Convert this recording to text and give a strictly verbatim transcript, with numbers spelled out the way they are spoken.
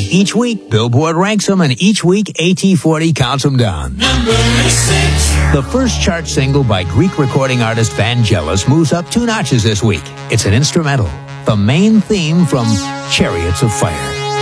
Each week, Billboard ranks them, and each week, A T forty counts them down. Number six. The first chart single by Greek recording artist Vangelis moves up two notches this week. It's an instrumental, the main theme from Chariots of Fire.